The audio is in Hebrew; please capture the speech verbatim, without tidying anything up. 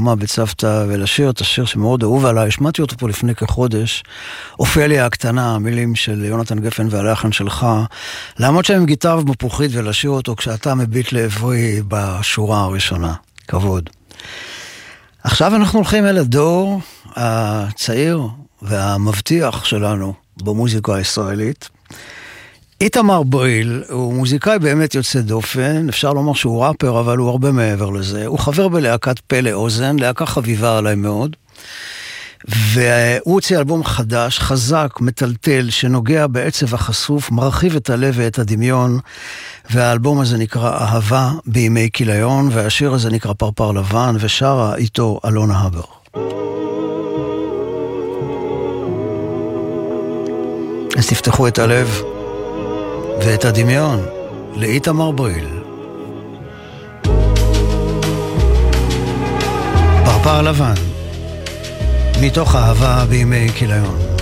חמה בצוותא, ולשיר את השיר שמאוד אהוב עליי, השמעתי אותו פה לפני כחודש, אופליה הקטנה, המילים של יונתן גפן והלחן שלך, לעמוד שם עם גיטרה ומפוחית ולשיר אותו כשאתה מביט לעברי בשורה הראשונה. כבוד. עכשיו אנחנו הולכים אל הדור הצעיר והמבטיח שלנו במוזיקה הישראלית. איתמר בריל הוא מוזיקאי באמת יוצא דופן, אפשר לומר שהוא ראפר, אבל הוא הרבה מעבר לזה. הוא חבר בלהקת פלא אוזן, להקה חביבה עליי מאוד, והוא הוציא אלבום חדש, חזק, מטלטל, שנוגע בעצב החשוף, מרחיב את הלב ואת הדמיון, והאלבום הזה נקרא אהבה בימי כיליון, והשיר הזה נקרא פרפר לבן, ושרה איתו אלונה הבר. אז תפתחו את הלב ואת הדמיון לאיתמר בריל. פרפר לבן, מתוך אהבה בימי כיליון.